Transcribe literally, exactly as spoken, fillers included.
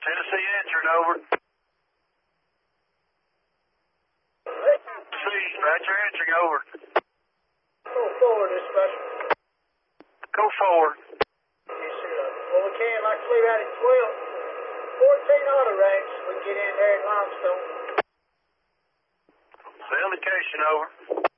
Tennessee answering, over. Tennessee, dispatcher answering, over. Go forward, dispatcher. Go forward. Yes, sir. Well, we can, like I leave out at twelve. fourteen auto ranks. We can get in there in Limestone. The indication, over.